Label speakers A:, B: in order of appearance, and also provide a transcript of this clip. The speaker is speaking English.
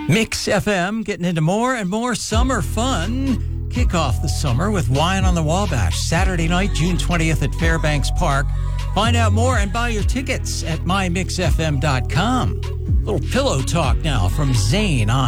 A: Mix FM getting into more and more summer fun. Kick off the summer with Wine on the Wabash, Saturday night, June 20th at Fairbanks Park. Find out more and buy your tickets at mymixfm.com. Little pillow talk now from Zane on